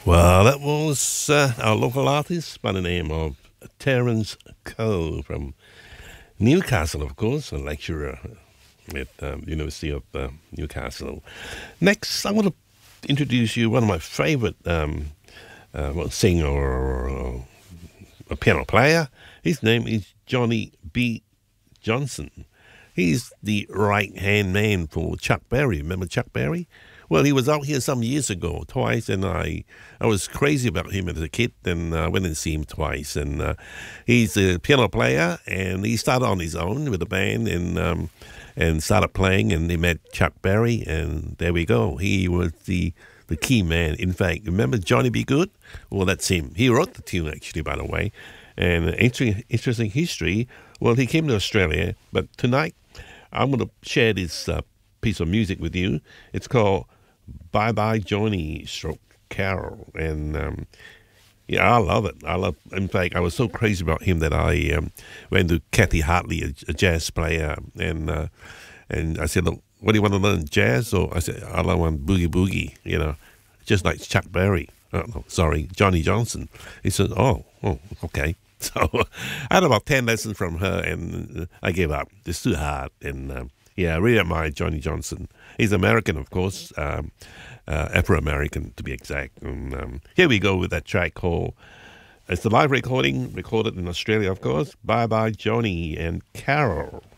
Well, that was our local artist by the name of Terence Coe from Newcastle, of course, a lecturer at University of Newcastle. Next, I want to introduce you one of my favorite singer or a piano player. His name is Johnny B. Johnson. He's the right-hand man for Chuck Berry. Remember Chuck Berry? Well, he was out here some years ago, twice, and I was crazy about him as a kid, and I went and see him twice. And he's a piano player, and he started on his own with a band, and started playing, and he met Chuck Berry, and there we go. He was the key man. In fact, remember Johnny B. Good? Well, that's him. He wrote the tune, actually, by the way. And interesting history. Well, he came to Australia, but tonight I'm going to share this piece of music with you. It's called Bye Bye Johnny Stroke Carol. And I love it. In fact, I was so crazy about him that I went to Kathy Hartley, a jazz player, and I said, look, what do you want to learn, jazz? Or I said, I want boogie boogie, just like Chuck Berry. Oh, no, sorry, Johnny Johnson. He said, oh, okay. So I had about 10 lessons from her, and I gave up. It's too hard. And I really admire Johnny Johnson. He's American, of course, Afro-American to be exact. And here we go with that track called, it's the live recorded in Australia, of course, Bye Bye Johnny and Carol.